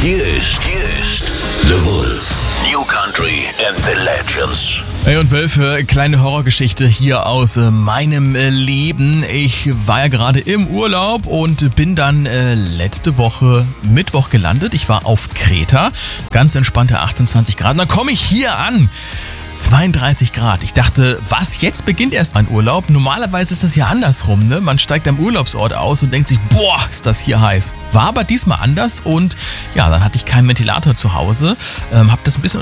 Hier ist The Wolf. New Country and the Legends. Hey und Wölfe, kleine Horrorgeschichte hier aus meinem Leben. Ich war ja gerade im Urlaub und bin dann letzte Woche Mittwoch gelandet. Ich war auf Kreta, ganz entspannte 28 Grad. Und dann komme ich hier an. 32 Grad. Ich dachte, was, jetzt beginnt erst mein Urlaub? Normalerweise ist das ja andersrum, ne? Man steigt am Urlaubsort aus und denkt sich, boah, ist das hier heiß. War aber diesmal anders und ja, dann hatte ich keinen Ventilator zu Hause. Hab das ein bisschen